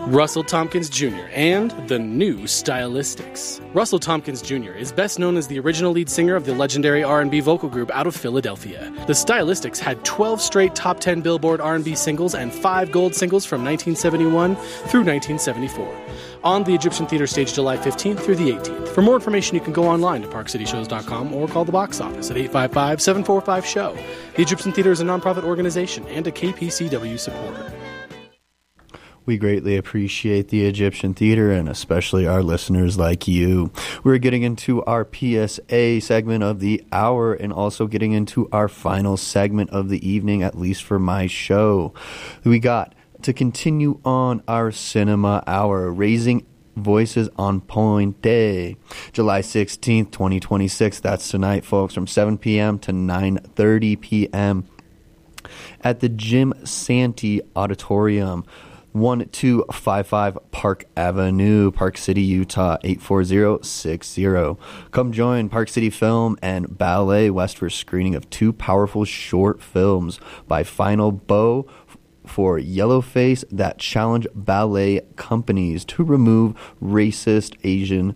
Russell Tompkins Jr. and the New Stylistics. Russell Tompkins Jr. is best known as the original lead singer of the legendary R&B vocal group out of Philadelphia. The Stylistics had 12 straight top 10 Billboard R&B singles and 5 gold singles from 1971 through 1974. On the Egyptian Theater stage July 15th through the 18th. For more information, you can go online to parkcityshows.com or call the box office at 855-745-SHOW. The Egyptian Theater is a nonprofit organization and a KPCW supporter. We greatly appreciate the Egyptian Theater and especially our listeners like you. We're getting into our PSA segment of the hour and also getting into our final segment of the evening, at least for my show. We got to continue on our cinema hour, Raising Voices on Point Day, July 16th, 2026. That's tonight, folks, from 7 p.m. to 9:30 p.m. at the Jim Santee Auditorium, 1255 Park Avenue, Park City, Utah, 84060. Come join Park City Film and Ballet West for a screening of 2 powerful short films by Final Bow for Yellowface that challenge ballet companies to remove racist Asian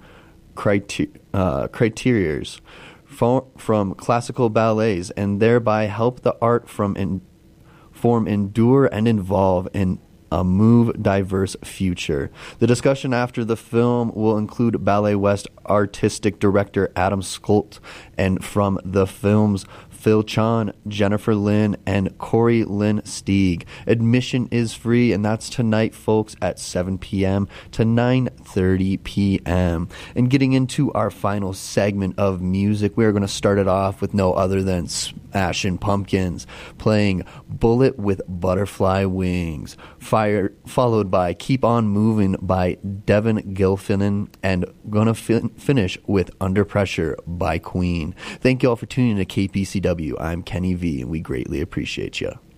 criterias from classical ballets and thereby help the art form endure and evolve in a move diverse future. The discussion after the film will include Ballet West artistic director Adam Skolt and from the film's Phil Chan, Jennifer Lynn, and Corey Lynn Steig. Admission is free, and that's tonight, folks, at 7 p.m. to 9:30 p.m. And getting into our final segment of music, we are going to start it off with no other than Smashing Pumpkins playing Bullet with Butterfly Wings, followed by Keep On Moving by Devin Gilfillan, and going to finish with Under Pressure by Queen. Thank you all for tuning in to KPCW. I'm Kenny V, and we greatly appreciate you.